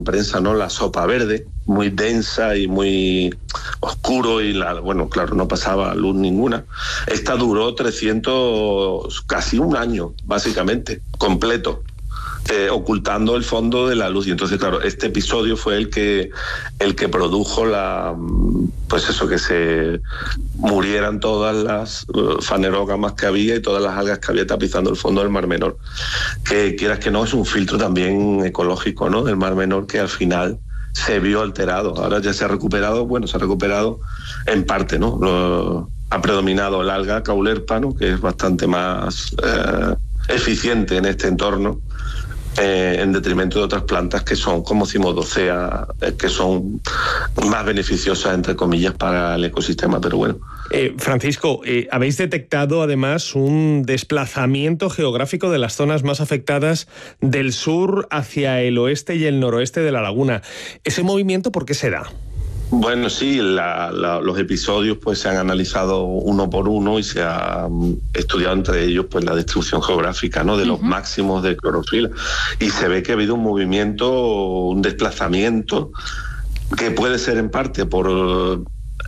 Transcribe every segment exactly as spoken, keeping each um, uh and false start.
prensa, ¿no? La sopa verde, muy densa y muy oscuro y, la, bueno, claro, no pasaba luz ninguna. Esta duró trescientos, casi un año, básicamente, completo. Eh, ocultando el fondo de la luz. Y entonces, claro, este episodio fue el que el que produjo la pues eso, que se murieran todas las uh, fanerógamas que había y todas las algas que había tapizando el fondo del Mar Menor. Que quieras que no, es un filtro también ecológico, ¿no? Del Mar Menor, que al final se vio alterado. Ahora ya se ha recuperado, bueno, se ha recuperado en parte, ¿no? Lo, ha predominado el alga caulerpa, ¿no? Que es bastante más eh, eficiente en este entorno. Eh, en detrimento de otras plantas que son como cimodocea, eh, que son más beneficiosas, entre comillas, para el ecosistema, pero bueno. Eh, Francisco, eh, habéis detectado además un desplazamiento geográfico de las zonas más afectadas del sur hacia el oeste y el noroeste de la laguna. ¿Ese movimiento por qué se da? Bueno, sí, la, la, los episodios pues se han analizado uno por uno y se ha um, estudiado entre ellos pues la distribución geográfica, ¿no? De los uh-huh. máximos de clorofila, y se ve que ha habido un movimiento, un desplazamiento que puede ser en parte por um,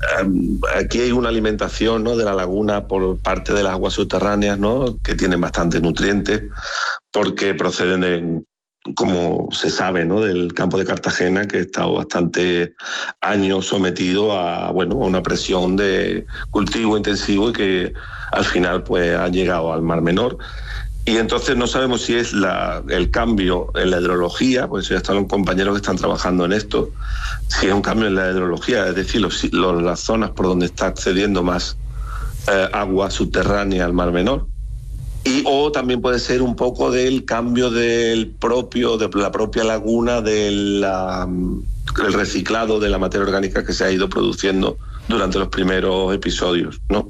aquí hay una alimentación, ¿no? De la laguna por parte de las aguas subterráneas, ¿no? Que tienen bastantes nutrientes porque proceden de, como se sabe, ¿no? Del campo de Cartagena, que ha estado bastante años sometido a, bueno, a una presión de cultivo intensivo y que al final pues ha llegado al Mar Menor. Y entonces no sabemos si es la, el cambio en la hidrología, pues ya están los compañeros que están trabajando en esto, si es un cambio en la hidrología, es decir, los, los, las zonas por donde está accediendo más eh, agua subterránea al Mar Menor. Y o también puede ser un poco del cambio del propio, de la propia laguna, del de reciclado de la materia orgánica que se ha ido produciendo durante los primeros episodios, ¿no?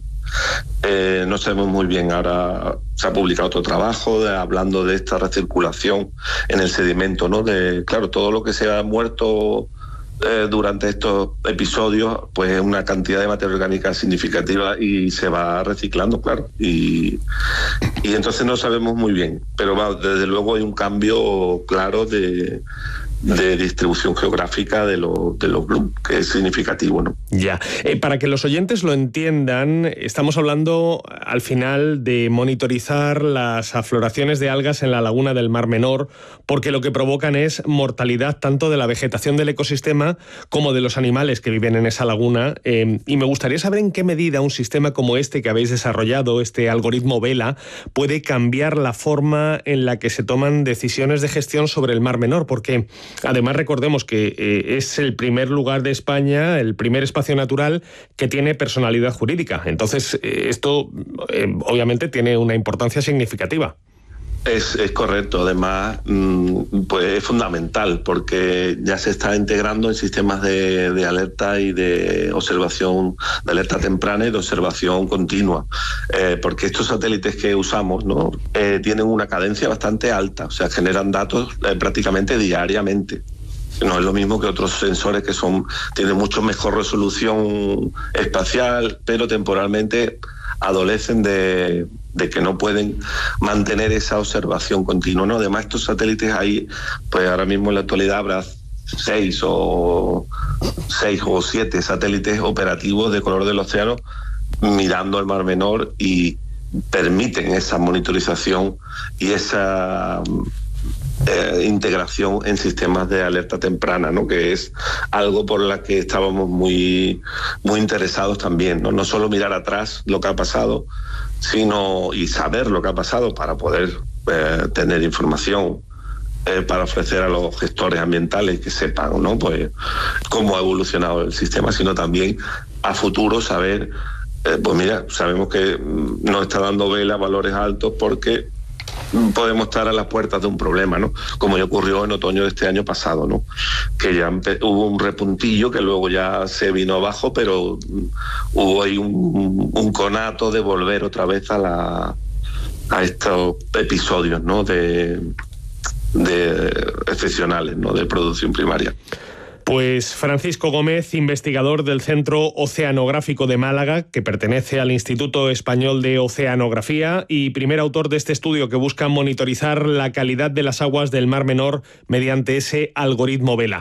Eh, no sabemos muy bien. Ahora se ha publicado otro trabajo de, hablando de esta recirculación en el sedimento, ¿no? De, claro, todo lo que se ha muerto Eh, durante estos episodios, pues es una cantidad de materia orgánica significativa y se va reciclando, claro. Y, y entonces no sabemos muy bien, pero va, desde luego hay un cambio claro de, de distribución geográfica de, lo, de los blooms, que es significativo, ¿no? Ya. Eh, para que los oyentes lo entiendan, estamos hablando al final de monitorizar las afloraciones de algas en la laguna del Mar Menor, porque lo que provocan es mortalidad tanto de la vegetación del ecosistema como de los animales que viven en esa laguna. Eh, y me gustaría saber en qué medida un sistema como este que habéis desarrollado, este algoritmo Vela, puede cambiar la forma en la que se toman decisiones de gestión sobre el Mar Menor, porque además recordemos que eh, es el primer lugar de España, el primer espacio natural que tiene personalidad jurídica. Entonces, eh, esto eh, obviamente tiene una importancia significativa. Es, es correcto, además pues es fundamental porque ya se está integrando en sistemas de, de alerta y de observación, de alerta temprana y de observación continua, eh, porque estos satélites que usamos, ¿no? eh, tienen una cadencia bastante alta, o sea, generan datos eh, prácticamente diariamente. No es lo mismo que otros sensores que son tienen mucho mejor resolución espacial, pero temporalmente adolecen de, de que no pueden mantener esa observación continua, ¿no? Además, estos satélites ahí, pues ahora mismo en la actualidad habrá seis o seis o siete satélites operativos de color del océano mirando el Mar Menor y permiten esa monitorización y esa Eh, integración en sistemas de alerta temprana, ¿no? Que es algo por la que estábamos muy, muy interesados también, ¿no? No solo mirar atrás lo que ha pasado, sino y saber lo que ha pasado para poder eh, tener información eh, para ofrecer a los gestores ambientales que sepan, ¿no? Pues cómo ha evolucionado el sistema, sino también a futuro saber, eh, pues mira, sabemos que nos está dando Vela valores altos porque podemos estar a las puertas de un problema, ¿no? Como ya ocurrió en otoño de este año pasado, ¿no? Que ya hubo un repuntillo que luego ya se vino abajo, pero hubo ahí un, un conato de volver otra vez a la a estos episodios, ¿no? De, de excepcionales, ¿no? De producción primaria. Pues Francisco Gómez, investigador del Centro Oceanográfico de Málaga, que pertenece al Instituto Español de Oceanografía y primer autor de este estudio que busca monitorizar la calidad de las aguas del Mar Menor mediante ese algoritmo Vela.